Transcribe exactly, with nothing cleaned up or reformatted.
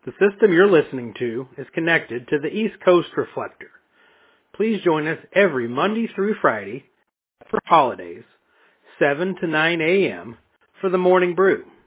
The system you're listening to is connected to the East Coast Reflector. Please join us every Monday through Friday for holidays, seven to nine a.m. for the Morning Brew.